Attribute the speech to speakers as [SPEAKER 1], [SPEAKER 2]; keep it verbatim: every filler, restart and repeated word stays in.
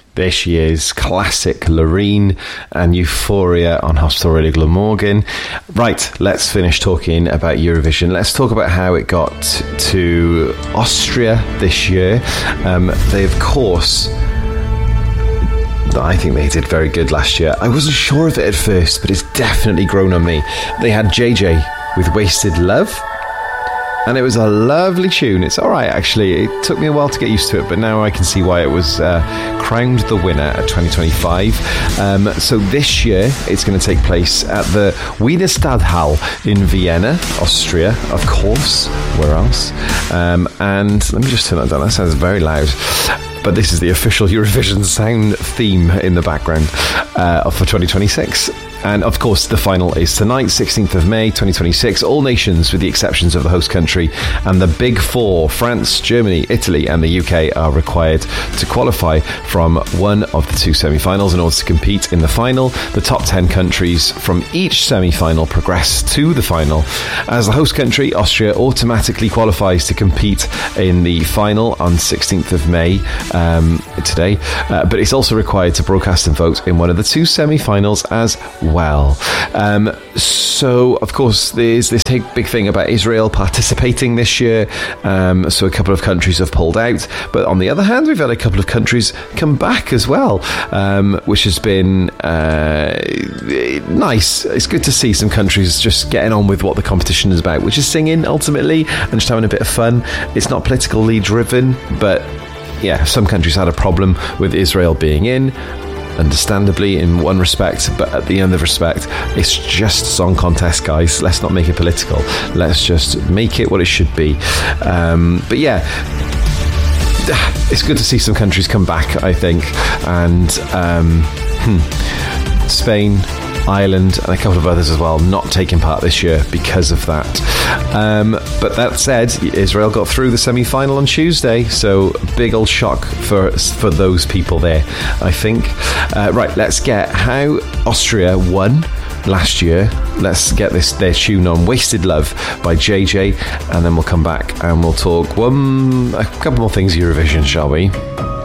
[SPEAKER 1] There she is, classic Loreen and Euphoria on Hospital Radio Glamorgan. Right, let's finish talking about Eurovision. Let's talk about how it got to Austria this year. Um, they, of course, I think they did very good last year. I wasn't sure of it at first, but it's definitely grown on me. They had J J with Wasted Love. And it was a lovely tune. It's all right, actually. It took me a while to get used to it, but now I can see why it was uh, crowned the winner at twenty twenty-five. Um, so this year, it's going to take place at the Wiener Stadthalle in Vienna, Austria, of course. Where else? Um, and let me just turn that down. That sounds very loud. But this is the official Eurovision sound theme in the background uh, for twenty twenty-six. And of course, the final is tonight, sixteenth of May, twenty twenty-six. All nations, with the exceptions of the host country, and the big four, France, Germany, Italy, and the U K, are required to qualify from one of the two semi-finals in order to compete in the final. The top ten countries from each semi-final progress to the final. As the host country, Austria automatically qualifies to compete in the final on sixteenth of May, um, today. Uh, but it's also required to broadcast and vote in one of the two semi-finals as well. Um, so, of course, there's this big, big thing about Israel participating this year. Um, so a couple of countries have pulled out. But on the other hand, we've had a couple of countries come back as well, um, which has been uh, nice. It's good to see some countries just getting on with what the competition is about, which is singing, ultimately, and just having a bit of fun. It's not politically driven, but yeah, some countries had a problem with Israel being in, understandably, in one respect, but at the other respect, it's just a song contest, guys. Let's not make it political. Let's just make it what it should be. Um, but yeah, it's good to see some countries come back, I think. And um, hmm, Spain, Ireland, and a couple of others as well not taking part this year because of that. Um, but that said, Israel got through the semi-final on Tuesday, so big old shock for for those people there, I think. Uh, right, let's get how Austria won last year. Let's get this their tune on, Wasted Love by J J, and then we'll come back and we'll talk one a couple more things Eurovision, shall we?